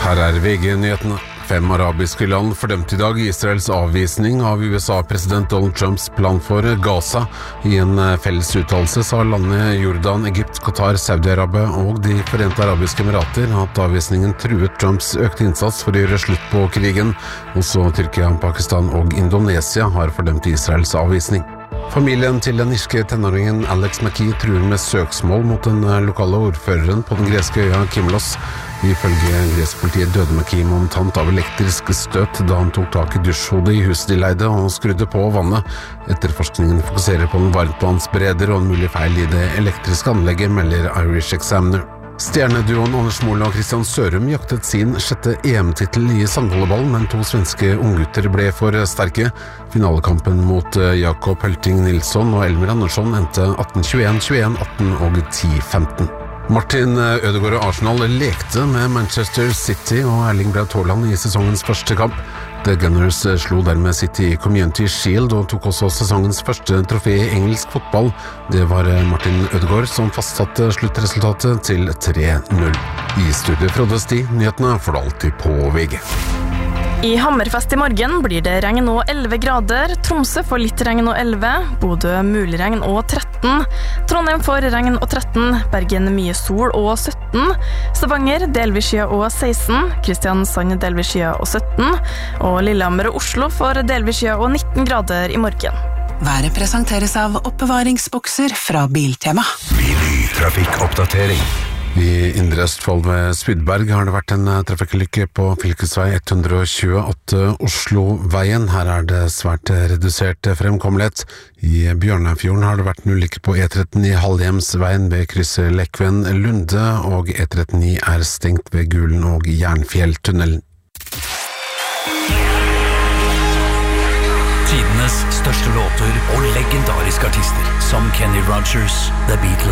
Her VG-nyhetene. 5 arabiske land fordømte I dag Israels avvisning av USA-president Donald Trumps plan for Gaza. I en felles uttalelse sa landene Jordan, Egypt, Qatar, Saudi-Arabia og de Forente Arabiske Emirater at avvisningen truet Trumps økte innsats for å gjøre slutt på krigen. Også Tyrkia, Pakistan og Indonesia har fordømt Israels avvisning. Familien til den irske tenåringen Alex McKee truer med søksmål mot den lokale ordføreren på den greske øya Kimlos. Ifølge gresk politiet døde McKee momentant av elektrisk støt da han tok tak I dusjhodet I huset de leide og skrudde på vannet. Etterforskningen fokuserer på en varmtvannsbereder og en mulig feil I det elektriske anlegget, melder Irish Examiner. Stjerneduoen Anders Mola og Christian Sørum jaktet sin 6. EM-titel I sandvolleyball, men 2 svenske unggutter ble for sterke. Finalekampen mot Jakob Hølting Nilsson og Elmer Andersson endte 18-21, 21-18 og 10-15. Martin Ødegaard og Arsenal lekte med Manchester City og Erling Braut Haaland I sesongens første kamp. The Gunners slo dermed City I Community Shield og tok også sesongens første trofé I engelsk fotball. Det var Martin Ødegaard som fastsatte sluttresultatet til 3-0. I studiet Frode Sti, nyhetene får du alltid på VG. I Hammerfest I morgen blir det regn og 11 grader, Tromsø får litt regn og 11, Bodø mulig regn og 13, Trondheim får regn og 13, Bergen mye sol og 17, Stavanger delvis skya og 16, Kristiansand delvis skya og 17, og Lillehammer og Oslo får delvis skya og 19 grader I morgen. Været presenteres av oppbevaringsbokser fra Biltema. Trafikkoppdatering. I Indre Østfold ved Spydberg har det vært en trafikkulykke på fylkesvei 128 Oslo-veien. Her det svært redusert fremkommelighet. I Bjørnafjorden har det vært en ulykke på E39 Halhjemsveien ved krysset Lekven Lunde, og E39 stengt ved Gulen og Jernfjelltunnelen. Tidenes største låter og legendariske artister som Kenny Rogers, The Beatles,